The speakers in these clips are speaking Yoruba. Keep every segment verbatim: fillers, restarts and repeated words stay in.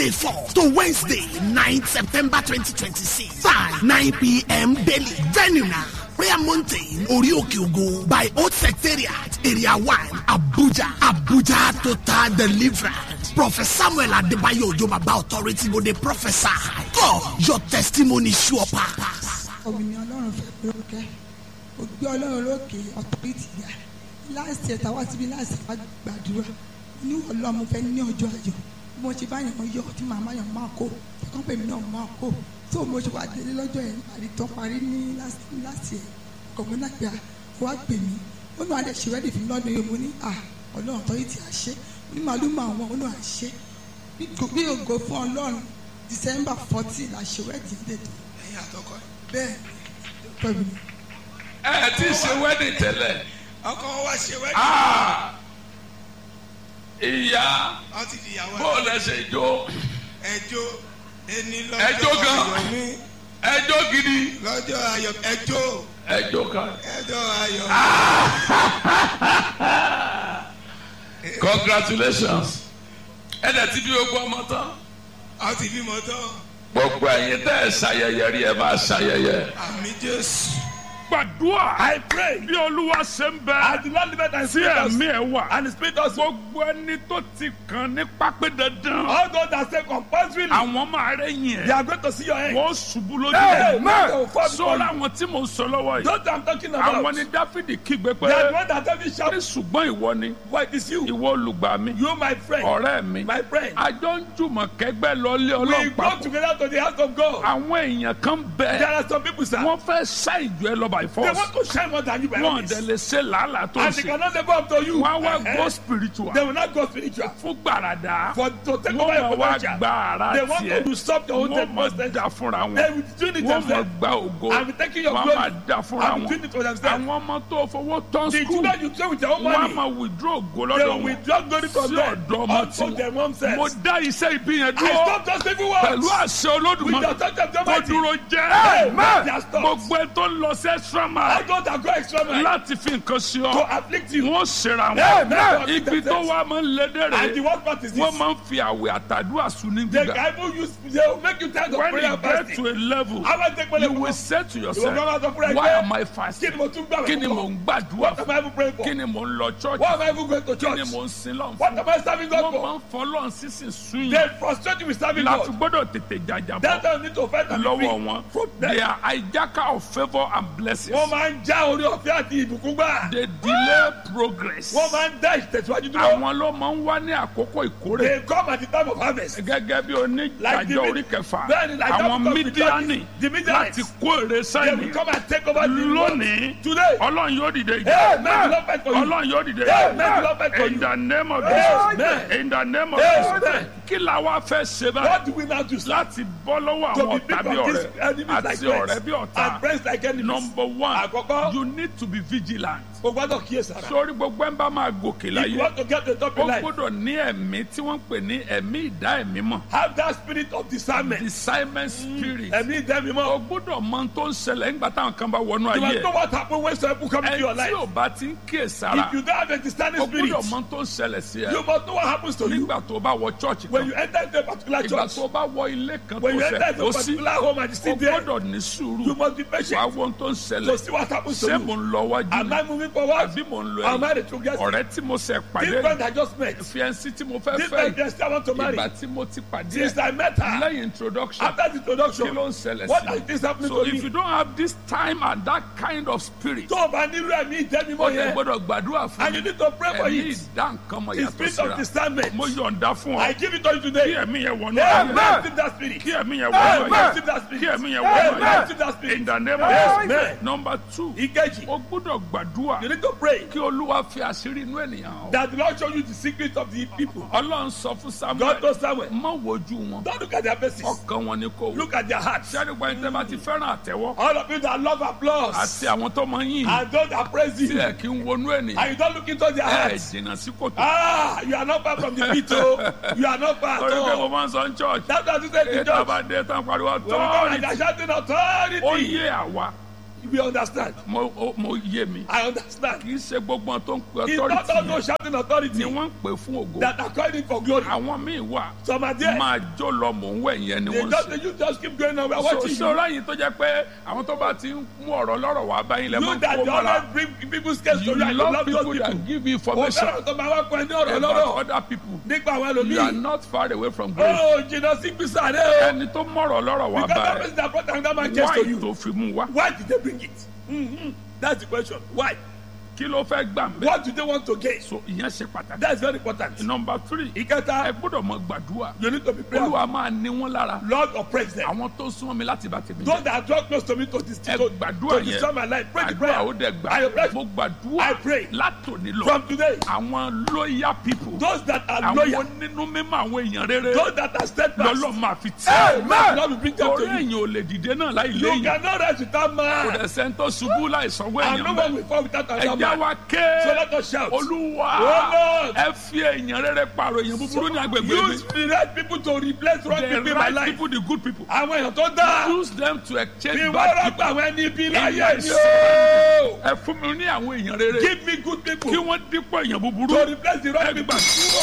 Tuesday four to Wednesday ninth September twenty twenty-six. Time nine p.m. daily. Venue now. Prayer Mountain, Orioke Ogo, by Old Secretariat, Area one, Abuja. Abuja Total Deliverance. Prophet Samuel Adebayo Ojobaba Authority go dey prophesy. God, your testimony sure pass. Obìnrin Ọlọ́run fẹ́ lókè, ògbé Ọlọ́run lókè authority yà. Láìsí ẹ̀ta wá síbi láìsí gbàdúrà. Ní Ọlọ́run mo fẹ́ ní ọjọ́ ayọ̀. Mo ṣe bá yàn yọ tí màmá yàn máa kó. Kọ́ńpé mi náà máa kó. So mo ṣe wà délé lọ́jọ́ yẹn parí tán parí ní láti ẹ̀ kọ̀mọ́nà pé wá pè mí ó náà lè ṣe rẹ́dì fún lọ́dún yìí mo ní à Ọlọ́run tó yìí ti àṣẹ ní màlúù mà wọn ó náà àṣẹ bí ògo fún Ọlọ́run December fourteen la ṣe rẹ́dì dètò. ẹ̀yin àtọkọ bẹ́ẹ̀ pẹ̀lú. ẹ ti ṣe wẹ́dì tẹ́lẹ̀. ọkọ wa ṣe wẹ́dì. ìyá bó lẹ ṣe jó. ẹjọ́ ẹni ẹjọ́ lọ́jọ́ gan ayọ̀ mi. ẹjọ́ gidi. lọ́jọ́ ayọ̀ ẹjọ́. ẹjọ́ kan. ẹjọ́ ayọ̀. Congratulations. ẹ dẹ̀ ti bí gbogbo ọmọ tán. a ti bímọ tán. gbogbo ẹ̀yin tẹ́ ẹ ṣayẹyẹ rí ẹ máa ṣayẹyẹ. àmín Jésù. Gbàdúrà. I pray. Bí Olúwa ṣe ń bẹ. As the Lord liveth and Sí spirit us. ẹ̀mí ẹ̀ wà. And the spirit us. Gbogbo ẹni tó ti kàn ní pápẹ́ dandan. All those that say compulsorily. Àwọn máa rẹ̀ yẹn. They are going to see your end. Wọ́n ṣubú lójú Hey, rẹ̀. man. They will fall before Sọ́ra you. àwọn tí mò ń sọ lọ́wọ́ yìí. Those that I'm talking about. Àwọn ni Dáfídì kígbe pé. They are the one that tell me shout. Ní ṣùgbọ́n ìwọ ni. Why it is you? Ìwọ olùgbà mi. You my friend. Ọ̀rẹ́ mi. My friend. Àjọ ń jùmọ̀ kẹ́gbẹ́ lọ́lé We Ọlọ́run go papọ̀. together to the house of God. Àwọn èèyàn kan There bẹ. are some people sir. Wọ́n fẹ́ ṣá ìjọ ẹ lọ by They force. want to shine more than you by all Wọ́n means. dẹ̀ lè ṣe làálàá tó ń And they ṣe. cannot live up to you. Wọ́n á wá Eh, go eh. spiritual. They will not go spiritual. Fún gbàràdà. For to take over Wọ́n your máa wá potential. gba ara They want tiẹ̀. to usurp your own Wọ́n máa potential. dá fúnra They wọn. will do it Wọ́n máa themselves. gba ògo. And be taking your Wọ́n glory. máa dá fúnra And be wọn. doing it for themselves. Àwọn ọmọ tó fowó tán The skul. children you train with your own Wọ́n á money. máa withdraw ògo They lọ́dọ̀ will wọn. withdraw glory from Sí them. ọ̀dọ̀ ọmọ Unto tiwọn. them themselves. Mo dá iṣẹ́ ibi yẹn I dúró. stop just evil words. Pẹ̀lú àṣẹ With the Olódùmarè. touch of the Kó Almighty. dúró Amen. jẹ́. They are stopped. Gbogbo ẹ tó ń lọ sí extra I mile. go that go extra mile. Láti fi nǹkan sí To ọ. afflict you. Wọ́n ṣera Amen. wọn. Ibi tó wá máa ń lédè And the rẹ̀. worst part is Wọ́n this. máa ń fi àwẹ̀ àtàdúrà sùn ní The gbígbà. Bible use they will make you tired of When prayer you and get fasting. to a level, I will take my you level. will say to You will yourself, come out of prayer why again. am I Kí fasting? ni mo tún gbà Kí ni wẹ̀ mò fún? ń gbàdúrà What am fún? I even praying for? Kí ni mò ń lọ church? Why am I even going to Kí ni church? mò ń sin lọ́n What fún? am I serving God Wọ́n máa for? ń fọlọ́n sísìn sún They yìí. frustrate you with serving Láti God. gbọ́dọ̀ tètè jàjàbọ̀ That time need to fight and be lọ́wọ́ free. wọn. From them. They are hijacker of favour and blessings. Wọ́n máa ń já orí ọ̀fẹ́ àti ìbùkún gbà. They delay progress. Wọ́n máa ń dá ìtẹ̀síwájú dúró. Àwọn ló máa ń wá ní àkókò ìkórè. They come at the time of harvest. Gẹ́gẹ́ bí Like the oníjàjọ mid- orí kẹfà. Bẹ́ẹ̀ni, like Àwọn that of the mídíánì judges, the Midianites. láti kó èrè They sẹ́yìn. will come and take over the Lónìí, today. Ọlọ́run yóò dìde Amen. ìjà. Lord fight for you. Ọlọ́run yóò dìde Amen. Lord fight for In you. the name of Amen. Jesus. In the name of Amen. Jesus. Kí la wá fẹ́ ṣe báyìí? What do we now do? Láti bọ́ lọ́wọ́ To àwọn be ọ̀tá big bí of these ọ̀rẹ́ enemies like àti ọ̀rẹ́ bí friends ọ̀tá. and friends like enemies. Number one, Àkọ́kọ́. you need to be vigilant. O gbọ́dọ̀ kíyèsára. Sórí gbogbo ẹ̀ ń bá máa gòkè If you láyé. want to get to the top Ó in life, gbọ́dọ̀ ní ẹ̀mí tí wọ́n ń pè ní ẹ̀mí ìdá ẹ̀mí mọ̀. have that spirit of discernment. Discernment spirit. Ẹ̀mí ìdẹ́mi O mọ́. gbọ́dọ̀ mọ ohun tó ń ṣẹlẹ̀ nígbà táwọn kan bá wọnú You ayé must know ẹ̀. what happen when some people come into your Ẹ life. tí ò bá ti ń kíyèsára. If you don't have a discerning O spirit, gbọ́dọ̀ mọ ohun tó ń ṣẹlẹ̀ sí ẹ. you must know what happens to you Nígbà tó bá wọ church when kan. you enter into a particular Ìgbà church. tó bá wọ ilé kan tó When you enter ṣẹ̀ into kó a sí. particular home and you O sit there, gbọ́dọ̀ ní sùúrù. you must be Wàá patient wo ohun tó ń to ṣẹlẹ̀. see what happens to Ṣé you. mo ń lọ wájú Am ni? I moving forward? Àbí mo ń lọ Am I ẹ̀yìn? the true guest? Ọ̀rẹ́ tí mo ṣẹ̀ This pàdé. friend I just met. Fiancé tí mo fẹ́ This fẹ́ friend yìí. guest I want to marry. Ìgbà tí mo ti pàdé Since I met her, lẹ́yìn introduction. after the Kí introduction, ló ń ṣẹlẹ̀ what sí are mi? things happening So to if you me? don't have this time and that kind of spirit, Tó o bá nílò ẹ̀mí ìdẹ́mi o mọ́ lè yẹn, gbọ́dọ̀ gbàdúrà fún and you mi. need to pray for Ẹ̀mí it. ìdá nǹkan mọ̀ The yàtọ̀ spirit of síra. discernment. Mo yọ̀ǹda fún I ọ. give it to you Kí today. ẹ̀mí yẹn wọnú Amen. ayé. Receive that spirit. Kí ẹ̀mí yẹn Amen. wọnú ayé. Receive that spirit. Kí ẹ̀mí yẹn Amen. wọnú ayé. Receive that spirit. In the name of Amen. Jesus. Number two, Ìkejì, o gbọ́dọ̀ gbàdúrà you need to pray kí Olúwa fi àṣírí inú ènìyàn hàn. that the Lord show you the secret of the people. Ọlọ́run sọ fún Samuel, God knows Samuel. má wojú wọn. Don't look at their faces. Ọkàn wọn ni kò wò. Look at their hearts. Ṣé àdìgbà yìí tẹ́ bá ti fẹ́ràn àtẹ́wọ́? All of you that love applause Àti àwọn tó máa ń yìn. and those that praise Tí you, ẹ̀ kí ń wọnú ènìyàn. and you don't look into their Ẹ hearts. jìnnà sí kòtò. Ah, you are not far from the pit, oh. You are not far at Torí pé mo all. máa ń sọ ní church. That's what you said to Ètò church. àbádé tán pariwo When we come and authority. they are shouting Ó authority. yé àwa We understand. mo o- mo yé mi I understand. kì í ṣe gbogbo tó ń pe It's not all authority those shouting authority ni wọ́n ń pè fún ògo that are calling for glory. àwọn míì wà Some are there. máa jó lọ mò ń wẹ̀ yẹn ni They wọ́n ń just, ṣe. you just keep going on. We are so watching you. ṣọ́ra yìí tó jẹ́ pé àwọn tó bá ti ń mú ọ̀rọ̀ lọ́rọ̀ wá báyìí lẹ́ máa You ń that kó you mọ́ra always bring people's case to you you and you love love people those that people. give you O information fẹ́ràn tó máa wá pọ̀ ní ọ̀rọ̀ about lọ́rọ̀ other people nípa àwọn you are ẹlòmíì. not far away from grace Oh, jìnnà sí gbèsè rẹ o. ẹni tó mọ̀rọ̀ lọ́rọ̀ wá Because that báyìí person that brought another man case why to you. tó fi mú wá Why did they bring it? Mm-hmm. That's the question. Why? kí ló fẹ́ gbà ń bẹ̀ What do they want to gain? so ìyẹn ṣe pàtàkì. That's very important. number three ẹ Ìkẹta, gbọ́dọ̀ mọ gbàdúrà you need to be prayerful. olúwa máa ní wọn lára Lord oppress them. àwọn tó súnmọ́ mi láti bá tèmi Those jẹ́ that draw close to me to this ẹ to, gbàdúrà to yẹn destroy my life. Pray the àdúrà prayer. ó dẹ̀ gbà I pray. mo gbàdúrà I pray. látòní lọ From today, àwọn loyal people those that are àwọn loyal, onínú mímọ́ àwọn èèyàn rere those that are steadfast, lọ́lọ́ máa fi Amen. tì Lord will bring them torí to you. èèyàn ò lè dìde náà láì You léyìn cannot rise without kò man. dẹ̀ sẹ́ńtọ́ ṣubú láì sanwó And no èèyàn one bẹ́ẹ̀ will fall without another ẹ̀já man. wa So ké let us shout. olúwa Oh Lord. ẹ fi èèyàn rere pààrọ̀ èèyàn búburú ní agbègbè mi Use the right people to replace wrong the people in my right life. people the good people Àwọn èèyàn tó dáa. use them to exchange Ìwọ bad rọ́pò people àwọn ẹni ibi in láyé my ni life. o. ẹ fún mi ní àwọn èèyàn rere Give me good people kí to wọ́n dípò èèyàn búburú replace the wrong people.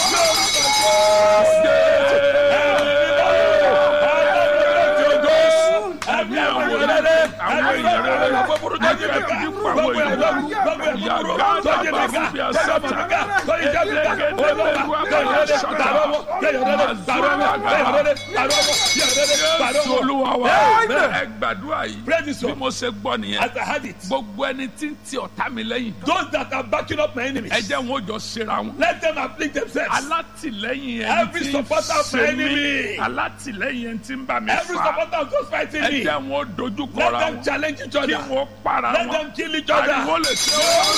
ẹ̀mí àwọn rere àwọn èèyàn rere ẹ fi dípò àwọn èèyàn búburú yàgá dàbà fúnbi àṣàtà Jésù olúwa wa ẹ gbàdúrà yìí Pray this bí one. mo ṣe gbọ́ nìyẹn As I had it, gbogbo ẹni tí ń ti ọ̀tá mi lẹ́yìn those that are backing up my enemies, ẹ jẹ́ wọn ó jọ ṣera wọn. let them afflict themselves. alátìlẹ́yìn ẹni Every tí ń supporter of my ṣe enemy. mí alátìlẹ́yìn ẹni tí ń bá mi Every fà supporter of those fighting ẹ me, jẹ́ wọn ó dojú let kọra them wọn challenge each kí other. wọ́n para Let wọn them kill each other. ariwo lè ṣe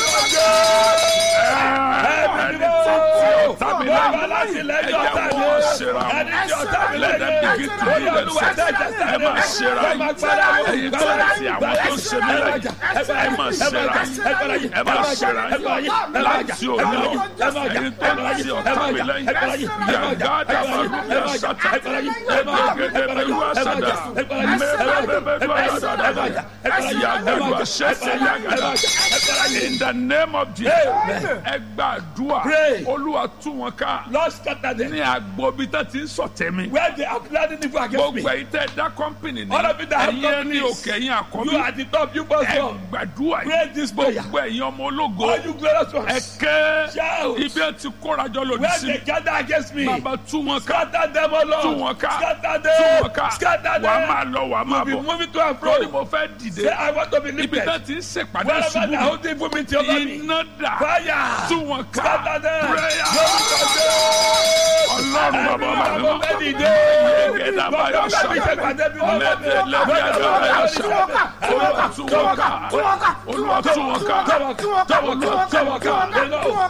ẹni tí ń ti ọ̀tá mi lẹ́yìn ẹ jẹ́ wọn ó ṣera wọn let them begin to do themselves ẹ máa ṣera yìí ẹ̀yin tó ń ti àwọn tó ń ṣe mí lẹ́yìn ẹ máa ṣera yìí ẹ máa ṣera yìí láti òní lọ ẹ̀yin tó ń ti ọ̀tá mi lẹ́yìn yàgá dàbàrú bí àṣàtà ẹgbẹgẹdẹ bẹ̀rù àṣàdà mẹbẹbẹbẹbẹ àṣàdà yàgàdù àṣẹṣẹ yàgàdà in the name of Jesus ẹ gbàdúrà Pray. olúwa tú wọn ká Lord scatter them. ní agbobi tó ti ń sọ̀tẹ̀ mi Where they are planning evil against me. gbogbo ẹ̀yin tẹ́ dá kọ́mpìnì ní All of you that have ẹ̀yin ẹni companies, òkè ẹ̀yin You àkọ́bí are the top, you must ẹ go. gbàdúrà Pray yìí this prayer. gbogbo ẹ̀yin ọmọ ológo All you glorious ẹ ones. ké Shout. ibi ẹ ti kórajọ lòdì Where sí they gather against me. bàbá tú wọn ká Scatter them, O Lord. tú wọn ká Scatter tú them. wọn ká Scatter wàá them. máa lọ wàá máa Be bọ̀ moving to and fro. lórí mo fẹ́ dìde Say, I want to be ibi lifted. tẹ́ ti ń ṣèpàdé Wherever ṣubú they are holding evil meeting over me. iná dà Fire. tú wọn ká Scatter them. prayer Lord, ọlọ́run bàbá bàbá mi mọ́ yẹgẹdà báyọ̀ ṣá mẹ́tẹ̀ lẹ́bí àgbàyà ṣá olúwa tú wọn ká olúwa tú wọn ká olúwa tú wọn ká olúwa tú wọn ká olúwa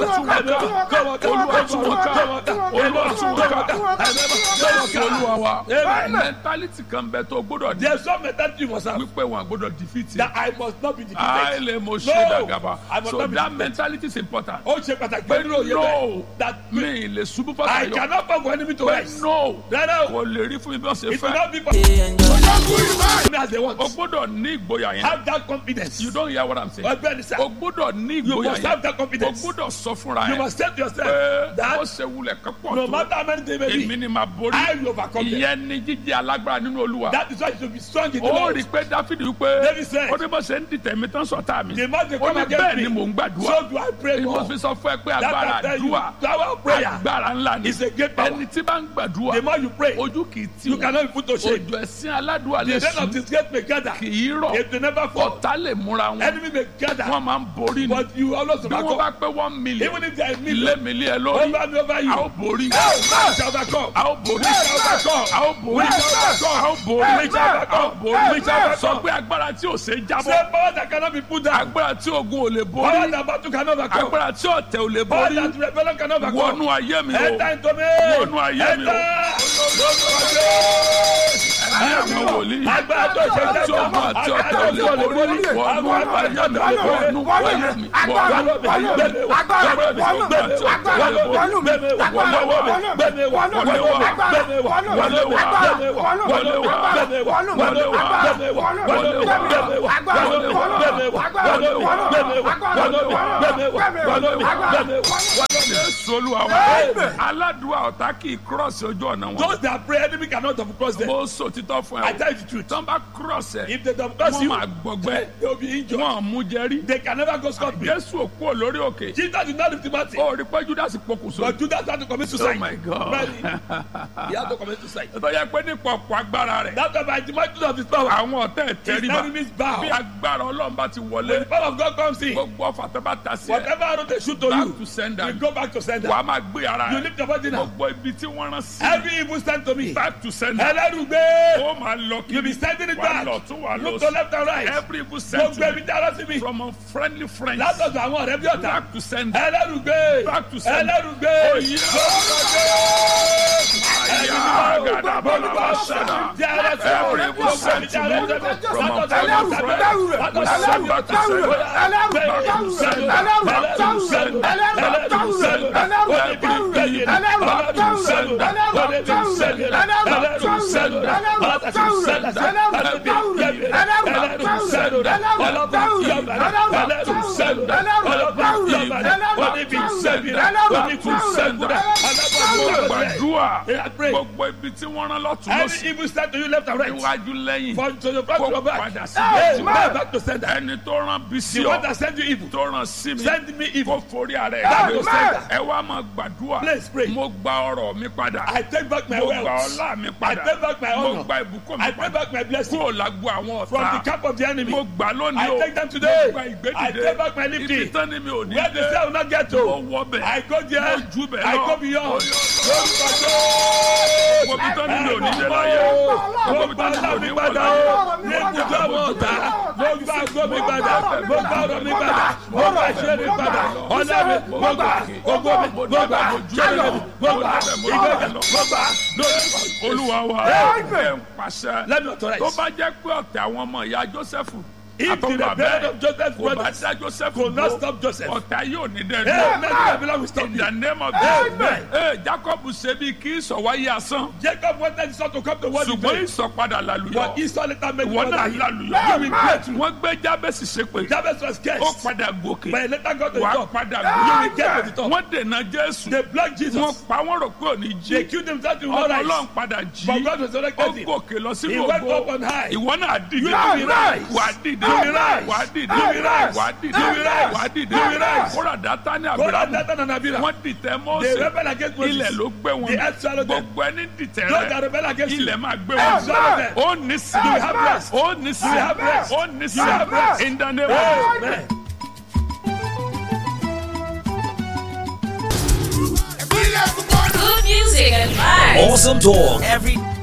tú wọn ká olúwa tú wọn ká jésù olúwa wa mentality kan bẹ tó gbọ́dọ̀ di there's some mentality you must have wípé wọn gbọ́dọ̀ defeat that I must not be defeated. àìlè mo ṣe dàgàbà I must so not be that defeated. mentality is important Ó ṣe pàtàkì pé pé nínú òye no bẹ́ẹ̀ that mi lè ṣubú I fàtàyọ cannot fall for enemy to pé rise. no Rárá o, kò lè rí fún mi bí wọ́n ṣe it will fẹ́ not be for me as they want. o gbọ́dọ̀ ní ìgboyà yẹn Have that confidence. you don't hear what I'm saying Ọgbẹ́ni sá, o gbọ́dọ̀ ní you ìgboyà must have yẹn that o confidence. gbọ́dọ̀ sọ fúnra You yẹn must say to yourself pé ó that ṣe wulẹ̀ kan pọ̀ no tó matter how many they may èmi be, ni màá borí I will overcome them. ìyẹn ni jíjẹ́ alágbára nínú olúwa That is why you should be strong in the ó Lord. rí i pé dáfídì wípé David said, ó ní bó ṣe ń dìtẹ̀ mi tán sọ̀tá mi The man they ó come ní against bẹ́ẹ̀ me, ni mò ń gbàdúrà so do I pray mo more. fi sọ fún ẹ pé That agbára I tell you, àdúrà power of prayer agbára ńlá ni is a great power. ẹni tí bá ń gbàdúrà The more you pray, ojú kì í tì you wọ́n cannot be put to shame. ojú ẹ̀sìn aládùúgbò lè The men of sùn this gate may gather, kì í rọ̀ if they never fall, ọ̀tá lè múra wọn enemy may gather, wọ́n máa ń borí ni but you always bí wọ́n overcome. bá pé one million Even if they are in ilé million, mi lé ẹ lórí over me, over you, a ó borí you shall overcome. a ó borí We shall overcome. a ó borí We shall overcome. a ó borí We shall a ó overcome. borí We shall overcome. sọ pé agbára tí ò ṣe jábọ́ Say power that cannot be put down, agbára tí ogun ò lè power borí that battle cannot overcome, agbára tí ọ̀tẹ̀ ò lè power borí that rebellion cannot overcome. wọnú ayé mi o Enter into me. wọnú ayé mi o Enter. ẹ̀mí àwọn wòlíì Agbára tó ṣe Àti ọmọ àti ọ̀tẹ̀ ò lè borí. Wọnú ayé mi. Wọnú ayé mi. Jésù Olúwa wa. Aládùúgbò ọ̀tá kì í cross ojú ọ̀nà wọn. Those that pray, enemy cannot have crossed them. Mo sọ títọ́ fún ẹ. I tell you the truth. Tán bá cross ẹ. If they don't cross Wọ́n you, máa gbọgbẹ́. they will be injured. Wọ́n mú jẹ́rí. They can never go scot-free. Jésù òkú ò lórí òkè. Jesus did not lift him out. Ó rí pé Judas pokùnso. But Judas had to commit suicide. Oh my God. Really? He had to commit suicide. Tó yẹ pé nípa ọ̀pọ̀ agbára rẹ̀. That's why by the might of his power, Àwọn ọ̀tẹ̀ his tẹríba. enemies bow. Bí agbára Ọlọ́run bá ti When the wọlé. power of God comes in, Gbogbo ọ̀fà tó bá ta sí ẹ. whatever arrow they shoot to Back you, to sender. you go back to sender. Wàá máa gbé ara You rẹ̀. lift your body now. Gbogbo ibi tí wọ́n rán sí. Every evil stand to me. Back to sender. Ẹlẹ́rùgbé. Ó máa lọ kiri. You be sending it Wà back. lọ tún wà lọ Look to left and right. Every evil sent Gbogbo ẹbí dára sí mi. from unfriendly friends. Látọ̀dọ̀ àwọn ọ̀rẹ́ bí ọ̀tá. Back to sender. Ẹlẹ́rùgbé. Back to sender. Ẹlẹ́rùgbé. Oh, yeah. Every evil sent to me from unfriendly friends. We send back to sender. Back to sender. Back to sender. Back to sender. Every evil. Back to sender. Back to sender. Back to sender. Back to sender. Every evil. Back to sender. Back to sender. Back to sender. Every evil. Back to sender. Gbàdúrà gbogbo ibi tí wọ́n rán lọ́tún Every lọ́sí. evil stand to you left and right. Iwájú lẹ́yìn. From to the front to Kó the back. padà sí Hey, méjì. man, back to sender. Ẹni tó rán bí sí The one ọ. that sent you evil. Tó rán sí mi. Send me evil. Kó forí ara Back to ẹ̀. sender. Ẹ wá máa gbàdúrà. Please pray. Mo gba ọrọ̀ mi padà. I take back my Mo gba wealth. ọlá mi I padà. take back my Mo honor. gba ìbùkún mi I take padà. back my blessing. Kúrò lágbo àwọn From the ọ̀tá. camp of the enemy. Mo gbà lónìí I o. take them today. Mo gba ìgbédìde. I take back my lifting. Ibi tán ni mi ò ní Where the dé. cell will not get Mo to. wọ bẹ̀. I go there. Mo ju bẹ̀ I lọ. go beyond. Mo bí tán ni mi ò ní dé láyé. Mo gba ọlá mi padà o. Ní ibùdó àwọn ọ̀tá. Mo gba àgọ́ mi padà. Mo gba ọ̀rọ̀ mi padà. Mo gba ìṣe mi padà. Ọlá mi mo gbà. Gbogbo mi mo gbà. Ṣẹ́yìn mi mo gbà. Ìgbẹ́jẹ̀ mo gbà. Olúwa wa ẹ̀ ń pàṣẹ. Let me authorize. Tó bá jẹ́ pé ọ̀tẹ̀ àwọn ọmọ ìyá Jósẹ́fù. If the rebellion of Joseph's Kò bá brothers dá Jósẹ́fù could not dúró. stop Joseph. Ọ̀tá yóò ní dẹ́ Hey, dúró. let the rebellion will stop In you. the name of Amen. Jesus. Ee Jacob ṣe bí kí ìsọ̀wáyé asán. Jacob wanted his son to come to world in Ṣùgbọ́n vain. ìsọ̀padà But làlùyọ̀. Esau later made Ìwọ náà him lálùyọ̀. You will get through. Wọ́n gbé Jábẹ́sì ṣépè. Jabez was Ó cursed. padà gòkè. But he later got to the Wà á top. padà You will get gòkè. to the top. Wọ́n dènà Jésù. They blocked Jesus. Wọ́n pa wọ́n rò pé ò ní They jí. killed themselves in Ọmọ one Ọlọ́run eyes. padà jí. But God Ó resurrected him. gòkè lọ He sínú went up ògo. on high. Ìwọ náà dìde. You will rise. Wà á dìde. You will rise. Wà á dìde. You will rise. Wà á dìde. You will rise. Wà á dìde. You will rise. Kóra Dátánì God had Àbírámù. Dathan and Abiram. Wọ́n dìtẹ̀ They Mósè. rebelled against Moses. Ilẹ̀ ló gbé wọn. The earth swallowed them. Gbogbo ẹni dìtẹ̀ Those that rẹ̀. rebel against you. Ilẹ̀ máa gbé Earth wọn. swallowed them. Ó ní sí. You will have rest. Ó ní sí. You will have rest. Ó ní sí. You will have rest. In the name of Jesus. Amen. Good music and vibes. Awesome talk every